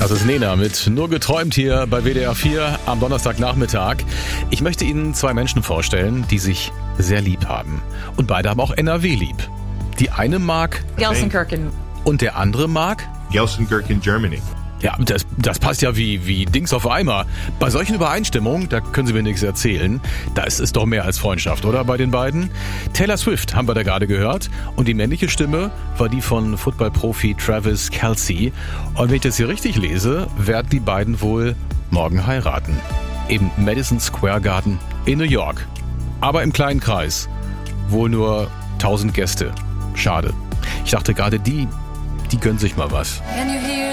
Das ist Nena mit Nur geträumt hier bei WDR 4 am Donnerstagnachmittag. Ich möchte Ihnen zwei Menschen vorstellen, die sich sehr lieb haben. Und beide haben auch NRW lieb. Die eine mag Gelsenkirchen. und der andere mag... Gelsenkirchen, Germany. Ja, das passt ja wie Dings auf Eimer. Bei solchen Übereinstimmungen, da können Sie mir nichts erzählen. Da ist es doch mehr als Freundschaft, oder, bei den beiden? Taylor Swift haben wir da gerade gehört. Und die männliche Stimme war die von Footballprofi Travis Kelce. Und wenn ich das hier richtig lese, werden die beiden wohl morgen heiraten. Im Madison Square Garden in New York. Aber im kleinen Kreis. Wohl nur 1000 Gäste. Schade. Ich dachte gerade, die gönnen sich mal was. Can you hear